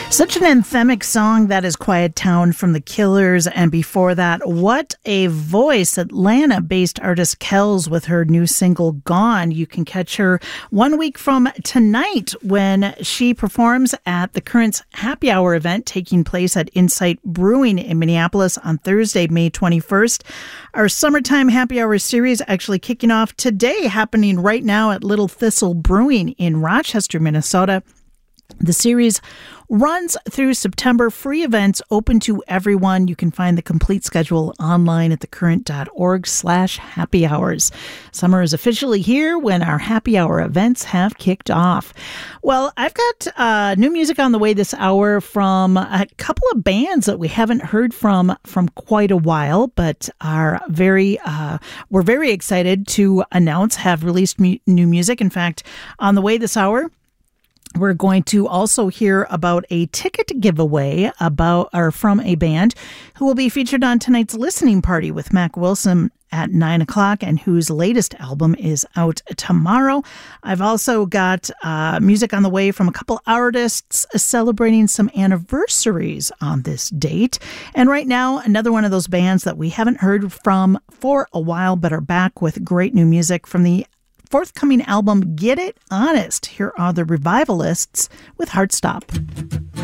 Such an anthemic song, that is Quiet Town from The Killers. And before that, what a voice. Atlanta-based artist Kells with her new single, Gone. You can catch her 1 week from tonight when she performs at the Currents Happy Hour event taking place at Insight Brewing in Minneapolis on Thursday, May 21st. Our Summertime Happy Hour series actually kicking off today, happening right now at Little Thistle Brewing in Rochester, Minnesota. The series runs through September. Free events open to everyone. You can find the complete schedule online at thecurrent.org/happy hours. Summer is officially here when our happy hour events have kicked off. Well, I've got new music on the way this hour from a couple of bands that we haven't heard from quite a while, but are we're very excited to announce have released new music. In fact, on the way this hour, we're going to also hear about a ticket giveaway from a band who will be featured on tonight's listening party with Mac Wilson at 9 o'clock and whose latest album is out tomorrow. I've also got music on the way from a couple artists celebrating some anniversaries on this date. And right now, another one of those bands that we haven't heard from for a while but are back with great new music from the forthcoming album Get It Honest. Here are the Revivalists with Heartstop.